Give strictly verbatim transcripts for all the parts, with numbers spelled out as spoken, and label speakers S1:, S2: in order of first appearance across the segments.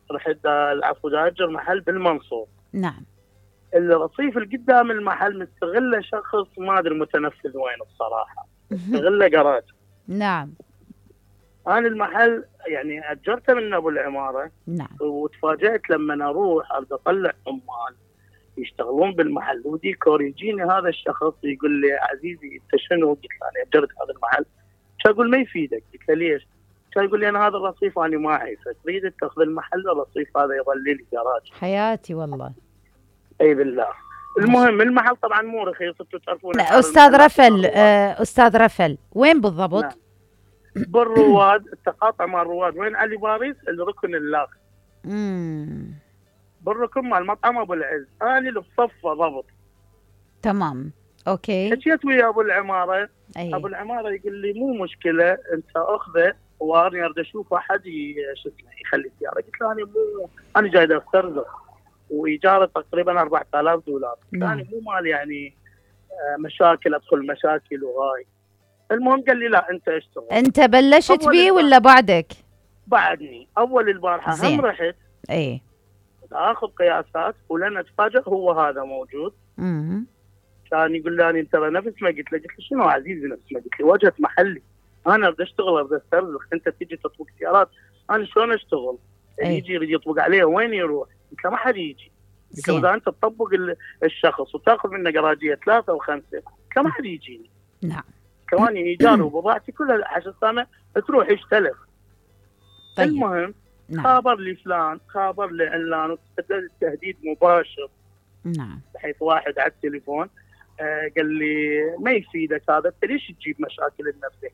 S1: رحت دا العفو دا اجر محل بالمنصور.
S2: نعم.
S1: الرصيف اللي قدام المحل مستغله شخص ما ادري متنفذ وين الصراحه، مستغله جراج.
S2: نعم.
S1: انا المحل يعني اجرته من ابو العماره.
S2: نعم.
S1: وتفاجأت لما اروح اريد اطلع عمال يشتغلون بالمحل وديكور، يجيني هذا الشخص يقول لي عزيزي انت شنو؟ قلت له انا اجرت هذا المحل. شو اقول ما يفيدك؟ قلت له ليش؟ شو يقول لي انا هذا الرصيف انا ما اعرفه، تريد تاخذ المحل الرصيف هذا يظل لي جراج.
S2: حياتي والله.
S1: اي بالله. المهم المحل طبعا مو رخيص، انتم تعرفون.
S2: استاذ رفل آه استاذ رفل وين بالضبط؟
S1: نعم. بالرواد، التقاطع مع الرواد، وين علي باريس الركن اللاخ.
S2: امم
S1: بالركن مع المطعم ابو العز، انا اللي بصفه ضبط.
S2: تمام اوكي.
S1: حكيت ويا ابو العماره.
S2: أي.
S1: ابو العماره يقول لي مو مشكله انت اخذه، وانا اريد اشوف احد شو اسمه يخلي السياره. قلت له انا مو انا جاي استرزق، وايجاره تقريبا أربعة آلاف دولار.
S2: نعم.
S1: يعني مو مال يعني مشاكل ادخل مشاكل وهاي. المهم قال لي لا انت اشتغل.
S2: انت بلشت بيه ولا بعدك؟
S1: بعدني. اول البارحه هم رحت
S2: اي
S1: اخذ قياسات، ولن اتفاجئ هو هذا موجود.
S2: امم
S1: كان يقول لي انت ترى نفس ما قلت له. قلت له شنو عزيزي نفس ما قلت لي؟ واجهه محلي، انا اريد اشتغل اريد استرزق، انت تيجي تطبق سيارات انا شلون اشتغل؟ اللي يجي يريد يطبق عليه وين يروح؟ قلت له ما حد يجي. قلت له اذا انت تطبق الشخص وتاخذ منه جراجيه ثلاثه وخمسه، قلت له ما حد يجيني.
S2: نعم.
S1: كمان ايجار وبضاعتي كلها عشان سنه تروح يشتلف.
S2: طيب.
S1: المهم
S2: نعم.
S1: خابر لي فلان، خابر لي علان، وتبدل تهديد مباشر.
S2: نعم.
S1: بحيث واحد على التليفون آه قال لي ما يفيدك هذا، انت ليش تجيب مشاكل لنفسك؟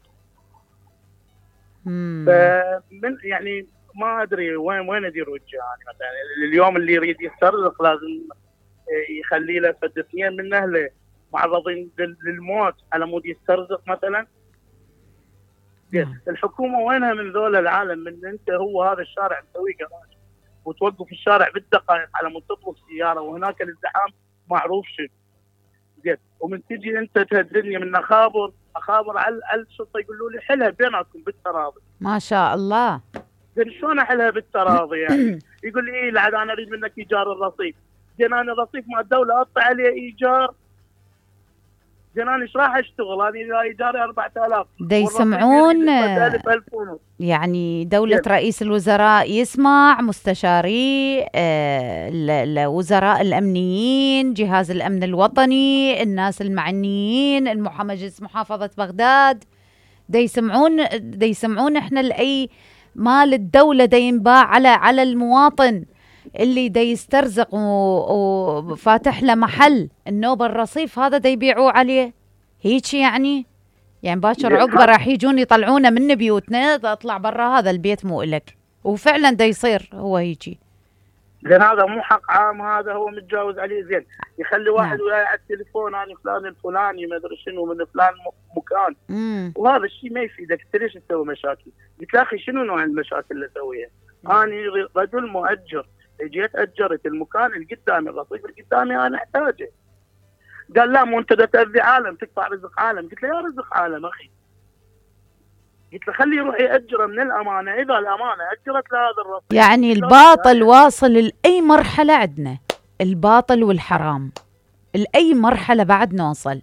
S1: فمن يعني ما ادري وين وين ادير وجهي يعني. مثلا اليوم اللي يريد يسترزق لازم يخلي له فد اثنين من اهله معرضين للموت على مود يسترزق مثلا.
S2: نعم.
S1: الحكومه وينها من ذول العالم؟ من انت هو هذا الشارع مسوي جراج وتوقف الشارع بالدقائق على مود تطلب سياره، وهناك الازدحام معروف شنو. زين ومن تجي انت تهددني من اخابر اخابر على الشرطه يقولوا لي حلها بيناتكم بالتراضي.
S2: ما شاء الله.
S1: زين شلون احلها بالتراضي يعني؟ يقول لي ايه لعد انا اريد منك ايجار الرصيف. زين انا الرصيف مع الدوله اقطع عليه ايجار. زين انا ايش راح اشتغل؟ هذه ايجاري أربعة آلاف.
S2: دا يسمعون
S1: ألف
S2: يعني دولة يب. رئيس الوزراء يسمع، مستشاري الوزراء الأمنيين، جهاز الأمن الوطني، الناس المعنيين، المجلس محافظة بغداد، دا يسمعون دا يسمعون احنا لأي مال الدولة دا ينباع على على المواطن اللي دا يسترزق وفاتح له محل النوبة الرصيف هذا دا يبيعوا عليه هيك يعني. يعني باكر عقبه راح يجون يطلعونا من بيوتنا، اطلع برا هذا البيت مو إلك. وفعلا دا يصير هو هيجي.
S1: زين هذا مو حق عام، هذا هو متجاوز عليه. زين يخلي واحد نعم. وياي على التليفون انا فلان الفلاني ما ادري شنو من فلان مكان.
S2: مم.
S1: وهذا الشيء ما يفيدك، انت ليش تسوي مشاكل؟ قلت له اخي شنو نوع المشاكل اللي اسويها؟ انا رجل مؤجر، جيت اجرت المكان اللي قدامي، الرصيف اللي قدامي انا احتاجه. قال لا مو انت تأذي عالم، تقطع رزق عالم. قلت له يا رزق عالم اخي. قلت له خليه يروح يأجره من الامانه، اذا الامانه اجرت لهذا الرصيف.
S2: يعني الباطل واصل لاي مرحله عندنا، الباطل والحرام لاي مرحله بعد نوصل.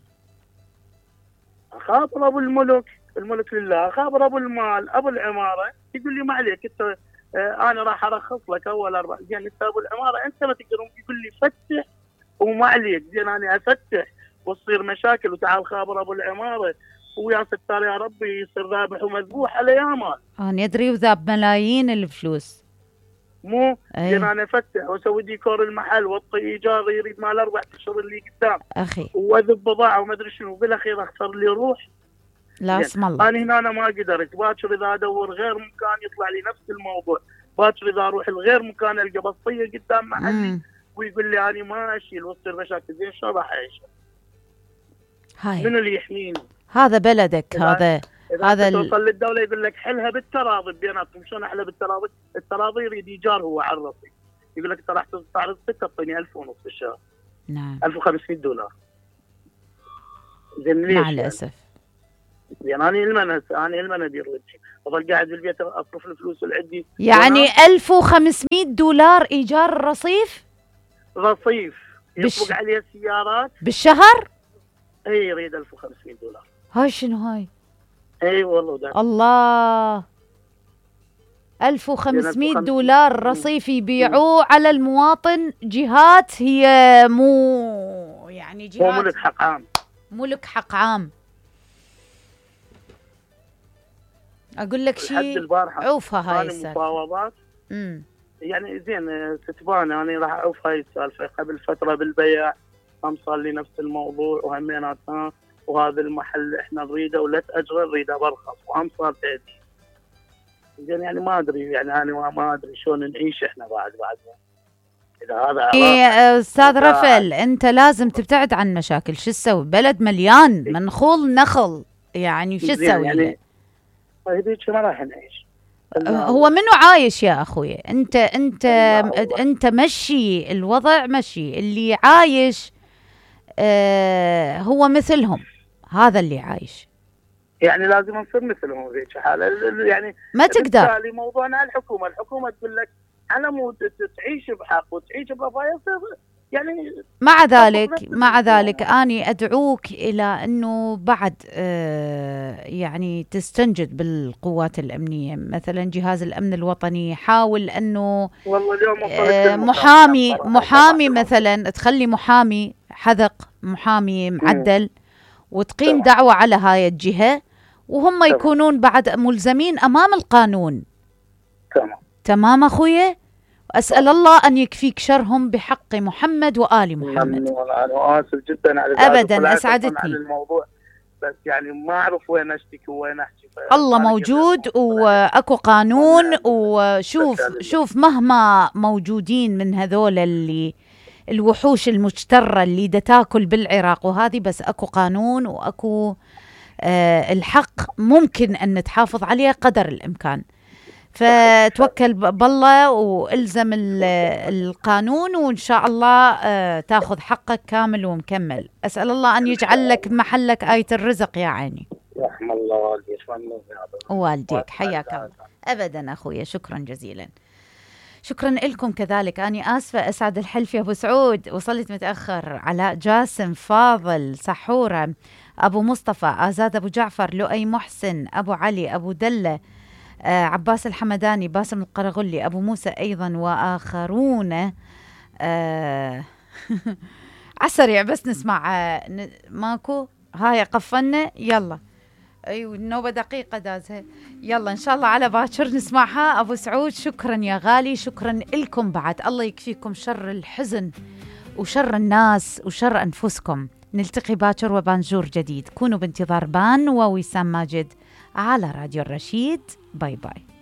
S1: خاطر ابو الملك، الملك لله، خاطر ابو المال، ابو العماره يقول لي ما عليك انت آه انا راح ارخص لك اول اربع. زين انت ابو العماره انت ما تقدر. يقول لي فتح وما عليك. زين انا افتح وتصير مشاكل وتعال خابر ابو العماره ويا ستار يا ربي يصير ذابح ومذبوح على ياما.
S2: انا ادري وذاب ملايين الفلوس.
S1: مو زين انا افتح واسوي ديكور المحل واعطي ايجار يريد مال اربع اشهر اللي قدام
S2: اخي،
S1: واذب بضاعه وما ادري شنو، بالاخير اخسر لي روح.
S2: لا اسم الله.
S1: انا هنا أنا ما قدرت. باكر اذا ادور غير مكان يطلع لي نفس الموضوع. باكر اذا اروح لغير مكان القى بسطيه قدام محلي ويقول لي انا ما اشيل وتصير مشاكل. زين شلون راح اعيش؟
S2: هاي
S1: من اللي يحميني؟
S2: هذا بلدك. هذا
S1: هذا توصل للدوله يقول لك حلها بالتراضي بيناتكم. شلون احلى بالتراضي؟ التراضي يريد ايجار هو على الرصيف. يقول لك انت راح تدفع رصيدك تعطيني ألف ونص في الشهر.
S2: نعم.
S1: ألف وخمسمئة دولار. زين ليش؟
S2: مع الاسف.
S1: يعني أنا المنا أنا المنا أدير وجهي أظل قاعد بالبيت أصرف الفلوس اللي عندي.
S2: يعني ألف وخمسمية دولار إيجار الرصيف؟
S1: رصيف
S2: بش...
S1: يطبق عليه السيارات
S2: بالشهر؟
S1: اي يريد ألف وخمسمية دولار.
S2: هاي شنو هاي؟
S1: اي والله ده.
S2: الله، ألف وخمسمية دولار رصيف يبيعوه على المواطن. جهات هي مو يعني جهات
S1: مو ملك حق عام،
S2: ملك حق عام. اقول لك شيء عوفها هاي السالفه.
S1: مفاوضات امم يعني زين تتبان. انا راح اعوف هاي السالفه قبل فتره بالبيع، هم صار لي نفس الموضوع وهميناتها، وهذا المحل احنا نريده ولا تاجره نريده برخص، وهم صار تأدي. زين يعني ما ادري، يعني انا ما ادري شلون نعيش احنا بعد بعد اذا هذا.
S2: إيه استاذ رفل، انت لازم تبتعد عن مشاكل. شو تسوي؟ بلد مليان منخول نخل، يعني شو تسوي؟
S1: يعني هذيك ما راح نعيش.
S2: هو منو عايش يا اخوي؟ انت انت انت مشي الوضع، مشي اللي عايش. آه هو مثلهم، هذا اللي عايش.
S1: يعني لازم نصير مثلهم ذيك حاله. يعني
S2: ما تقدر.
S1: بالتالي موضوعنا الحكومه، الحكومه تقول لك على مود تعيش بحق وتعيش برفاهيه. يعني
S2: مع ذلك مع ذلك اني ادعوك الى انه بعد آه يعني تستنجد بالقوات الامنيه، مثلا جهاز الامن الوطني. حاول انه
S1: والله اليوم
S2: آه محامي محامي مثلا، تخلي محامي حذق، محامي معدل، وتقيم دعوه على هاي الجهه، وهم يكونون بعد ملزمين امام القانون.
S1: تمام
S2: تمام اخويا. أسأل الله أن يكفيك شرهم بحق محمد وآل محمد.
S1: أنا آسف جدا على
S2: أبدا، أسعدتني
S1: على الموضوع، بس يعني ما أعرف وين أشتكي وين أحكي.
S2: الله موجود وأكو قانون. وشوف شوف مهما موجودين من هذول اللي الوحوش المجترة اللي دا تاكل بالعراق وهذه، بس أكو قانون وأكو آه الحق ممكن أن نتحافظ عليه قدر الإمكان. فتوكل بالله والزم القانون، وإن شاء الله آه تاخذ حقك كامل ومكمل. أسأل الله أن يجعل لك محلك آية الرزق يا عيني.
S1: رحم الله والديك
S2: ووالديك، حياك الله. أبدا أخويا، شكرا جزيلا. شكرا لكم كذلك. أنا آسفة. أسعد الحلف يا أبو سعود، وصلت متأخر. علاء جاسم، فاضل، سحورة، أبو مصطفى، آزاد أبو جعفر، لؤي محسن، أبو علي، أبو دلة، آه عباس الحمداني، باسم القرغلي، أبو موسى أيضا وآخرون. آه عالسريع بس نسمع. آه ماكو هاي قفلنا. يلا أيوة النوبة دقيقة دازها. يلا إن شاء الله على باكر نسمعها. أبو سعود شكرا يا غالي، شكرا لكم بعد. الله يكفيكم شر الحزن وشر الناس وشر أنفسكم. نلتقي باكر وبانجور جديد. كونوا بانتظار بان ووسام ماجد على راديو الرشيد. باي باي.